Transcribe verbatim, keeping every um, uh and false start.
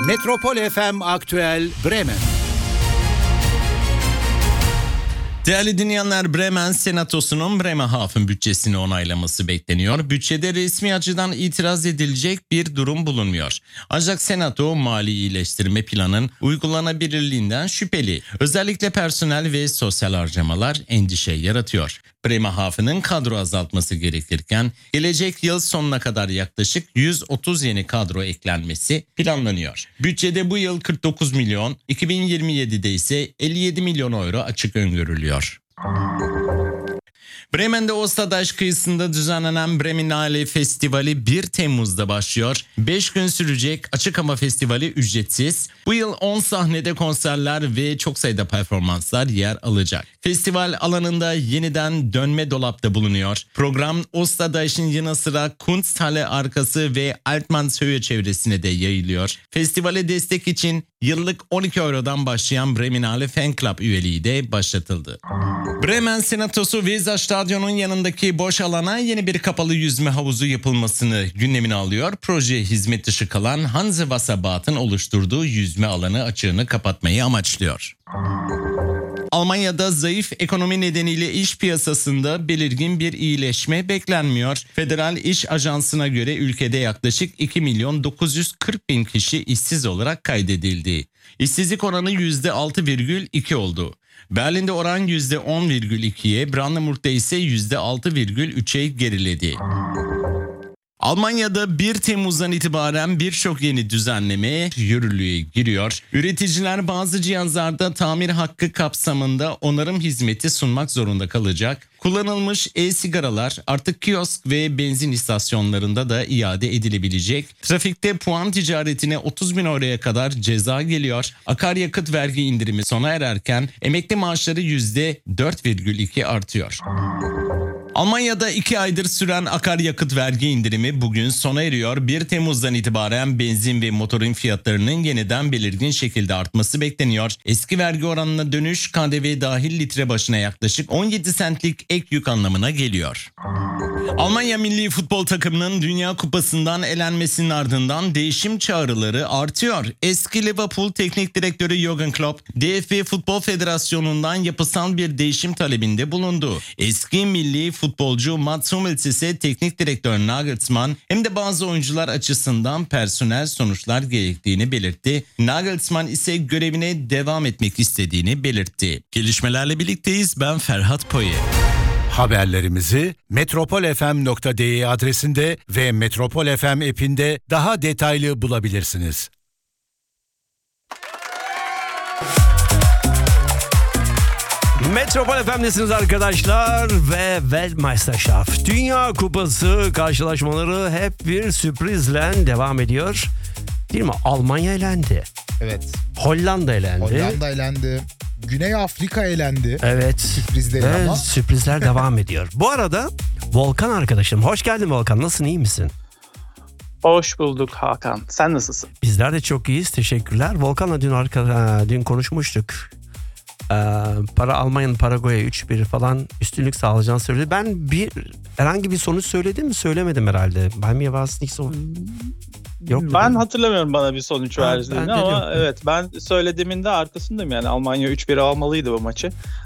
Metropol F M Aktüel Bremen. Değerli dinleyenler, Bremen Senatosu'nun Bremerhaven bütçesini onaylaması bekleniyor. Bütçede resmi açıdan itiraz edilecek bir durum bulunmuyor. Ancak Senato mali iyileştirme planının uygulanabilirliğinden şüpheli. Özellikle personel ve sosyal harcamalar endişe yaratıyor. Bremerhaven'ın kadro azaltması gerekirken gelecek yıl sonuna kadar yaklaşık yüz otuz yeni kadro eklenmesi planlanıyor. Bütçede bu yıl kırk dokuz milyon, iki bin yirmi yedide ise elli yedi milyon euro açık öngörülüyor. Bremen'de Ostadaş kıyısında düzenlenen Breminale Festivali bir Temmuz'da başlıyor. beş gün sürecek açık hava festivali ücretsiz. Bu yıl on sahnede konserler ve çok sayıda performanslar yer alacak. Festival alanında yeniden dönme dolapta bulunuyor. Program Ostadaş'ın yanı sıra Kunsthalle arkası ve Altmannshöhe çevresine de yayılıyor. Festivale destek için yıllık on iki eurodan başlayan Breminale Fan Club üyeliği de başlatıldı. Bremen Senatosu Weser Stadyum'un yanındaki boş alana yeni bir kapalı yüzme havuzu yapılmasını gündemine alıyor. Proje hizmet dışı kalan Hanse Wasserbad'ın oluşturduğu yüzme alanı açığını kapatmayı amaçlıyor. Almanya'da zayıf ekonomi nedeniyle iş piyasasında belirgin bir iyileşme beklenmiyor. Federal İş Ajansı'na göre ülkede yaklaşık iki milyon dokuz yüz kırk bin kişi işsiz olarak kaydedildi. İşsizlik oranı yüzde altı virgül iki oldu. Berlin'de oran yüzde on virgül ikiye, Brandenburg'da ise yüzde altı virgül üçe geriledi. Almanya'da bir Temmuz'dan itibaren birçok yeni düzenleme yürürlüğe giriyor. Üreticiler bazı cihazlarda tamir hakkı kapsamında onarım hizmeti sunmak zorunda kalacak. Kullanılmış e-sigaralar artık kiosk ve benzin istasyonlarında da iade edilebilecek. Trafikte puan ticaretine otuz bin euroya kadar ceza geliyor. Akaryakıt vergi indirimi sona ererken emekli maaşları yüzde dört virgül iki artıyor. Almanya'da iki aydır süren akaryakıt vergi indirimi bugün sona eriyor. bir Temmuz'dan itibaren benzin ve motorin fiyatlarının yeniden belirgin şekilde artması bekleniyor. Eski vergi oranına dönüş K D V dahil litre başına yaklaşık on yedi centlik ek yük anlamına geliyor. Almanya milli futbol takımının Dünya Kupası'ndan elenmesinin ardından değişim çağrıları artıyor. Eski Liverpool Teknik Direktörü Jürgen Klopp, D F B Futbol Federasyonu'ndan yapısal bir değişim talebinde bulundu. Eski milli futbolcu Mats Hummels ise teknik direktör Nagelsmann hem de bazı oyuncular açısından personel sonuçlar gerektiğini belirtti. Nagelsmann ise görevine devam etmek istediğini belirtti. Gelişmelerle birlikteyiz. Ben Ferhat Poye. Haberlerimizi metropol f m nokta d e adresinde ve Metropol F M app'inde daha detaylı bulabilirsiniz. Metropol F M'desiniz arkadaşlar ve Weltmeisterschaft Dünya Kupası karşılaşmaları hep bir sürprizle devam ediyor. Değil mi? Almanya elendi. Evet. Hollanda elendi. Hollanda elendi. Güney Afrika elendi. Evet. Sürprizleri ve ama. Sürprizler devam ediyor. Bu arada Volkan arkadaşım, hoş geldin Volkan. Nasılsın, iyi misin? Hoş bulduk Hakan. Sen nasılsın? Bizler de çok iyiyiz. Teşekkürler. Volkan'la dün arka, dün konuşmuştuk. Ee, para Almanya'nın Paraguay'a üç bir falan üstünlük sağlayacağını söyledi. Ben bir herhangi bir sonuç söyledim mi? Söylemedim herhalde. Ben mi yavaş nicht so. Yok. Ben hatırlamıyorum bana bir sonuç Ha, verdiğini ben de ama yok. evet, ben söylediğimin de arkasındayım, yani Almanya üç bir almalıydı bu maçı.